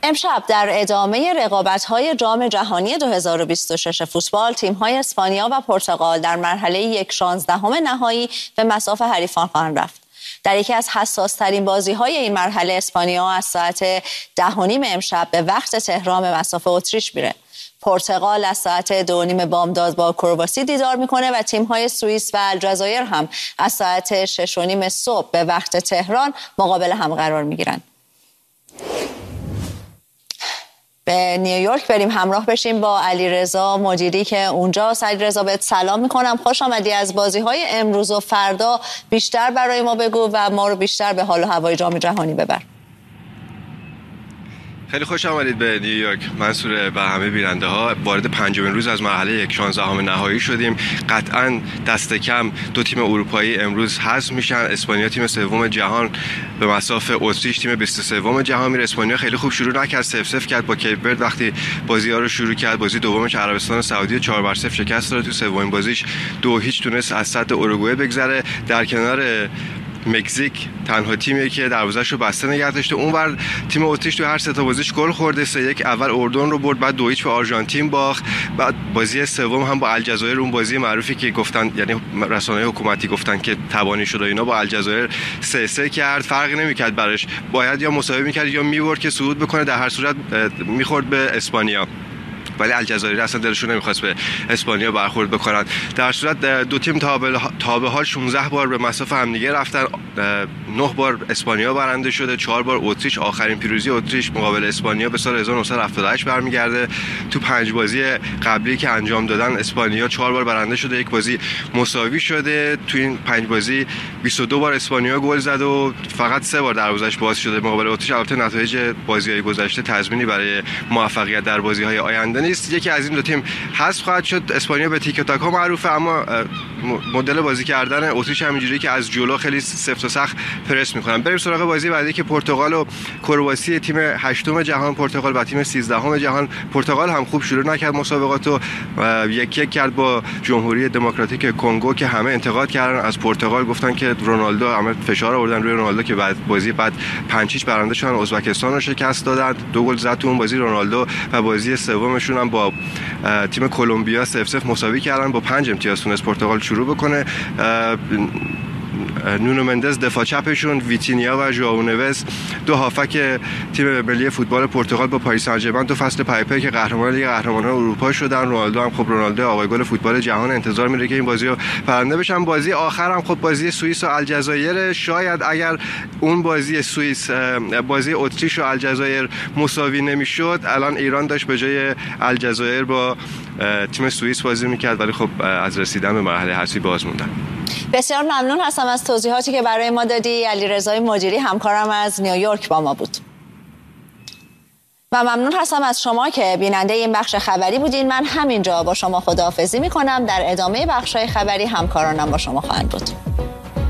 امشب در ادامه رقابت‌های جام جهانی 2026 فوتبال، تیم‌های اسپانیا و پرتغال در مرحله 1/16 نهایی به مصاف حریفان خواهند رفت. در یکی از حساس‌ترین بازی‌های این مرحله، اسپانیا از ساعت 10:30 امشب به وقت تهران به مصاف اتریش میره. پرتغال از ساعت 2:30 بامداد با کرواسی دیدار میکنه و تیم‌های سوئیس و الجزایر هم از ساعت 6:30 صبح به وقت تهران مقابل هم قرار میگیرن. به نیویورک بریم همراه بشیم با علیرضا مدیری که اونجاست. علیرضا، بهت سلام میکنم، خوش آمدی. از بازی‌های امروز و فردا بیشتر برای ما بگو و ما رو بیشتر به حال و هوای جام جهانی ببر. خیلی خوش آمدید به نیویورک منصور و همه بیننده ها. وارد پنجمین روز از مرحله 1/16 نهایی شدیم. قطعا دست کم دو تیم اروپایی امروز حذف میشن. اسپانیا تیم سوم جهان به مصاف اتریش تیم 23 جهان میره. اسپانیا خیلی خوب شروع نکرد، 0-0 کرد با کیپ ورد. وقتی بازی‌ها رو شروع کرد، بازی دومش عربستان سعودی 4-0 شکست داد. تو سومین بازیش 2-0 تونست از سد اوروگوئه بگذره. در کنار مکزیک تنها تیمیه که دروازه‌ش رو بسته نگه داشته. اونور تیم اتریش تو هر سه تا بازیش گل خورده. 3-1 اول اردن رو برد، بعد 2-0 به آرژانتین باخت. بعد بازی سوم هم با الجزایر، اون بازی معروفی که گفتن، یعنی رسانه‌های حکومتی گفتن که تبانی شده اینا، با الجزایر 3-3 کرد. فرقی نمی‌کرد براش، باید یا مساوی می‌کرد یا می‌برد که صعود بکنه. در هر صورت می‌خورد به اسپانیا، ولی الجزایر اصلا دلشون نمیخواست به اسپانیا برخورد بکنن. در صورت دو تیم تا به حال 16 بار به مصاف همدیگه رفتن. 9 بار اسپانیا برنده شده، 4 بار اتریش. آخرین پیروزی اتریش مقابل اسپانیا به سال 1978 برمیگرده. تو 5 بازی قبلی که انجام دادن اسپانیا 4 بار برنده شده، 1 بازی مساوی شده. تو این 5 بازی 22 بار اسپانیا گل زد و فقط 3 بار دروازه‌اش باز شده مقابل اتریش. البته نتایج بازی‌های گذشته تضمینی برای موفقیت در بازی‌های آینده نیست. یکی از این دو تیم حذف خواهد شد. اسپانیا به تیک تاک ها معروفه، اما مدل بازی کردن اتریش همینجوری که از جلو خیلی سفت و سخت پرس میکنن. بریم سراغ بازی بعدی که پرتغال و کرواسی، تیم 8 جهان پرتغال و تیم 13 جهان. پرتغال هم خوب شروع نکرد مسابقاتو، 1-1 کرد با جمهوری دموکراتیک کنگو که همه انتقاد کردن از پرتغال، گفتن که رونالدو، همه فشار آوردن روی رونالدو که بعد 5-0 برنده شدن. ازبکستان رو شکست دادن، 2 گل زد تو اون بازی رونالدو. و بازی سومشون هم با تیم کلمبیا 0-0 مساوی کردن. با 5 امتیاز تونست پرتغال شروع بکنه. نونو مندز دفاع چپشون، ویتینیا و ژائو نوز دو هافک تیم ملی فوتبال پرتغال با پاریس سن ژرمن تو فصل پی که قهرمان لیگ قهرمانان اروپا شدن. رونالدو هم خب رونالدو آقای گل فوتبال جهان، انتظار میره که این بازی رو برنده بشن. بازی آخر هم خب بازی سوئیس و الجزایر. شاید اگر اون بازی سوئیس بازی اتریش و الجزایر مساوی نمیشد، الان ایران داشت به جای الجزایر با تیم سوئیس بازی میکرد، ولی خب از رسیدن به مرحله حذفی باز موندن. بسیار ممنون هستم از توضیحاتی که برای ما دادی. علیرضا مدیری همکارم از نیویورک با ما بود. و ممنون هستم از شما که بیننده این بخش خبری بودین. من همینجا با شما خداحافظی میکنم. در ادامه بخش‌های خبری همکارانم با شما خواهند بود.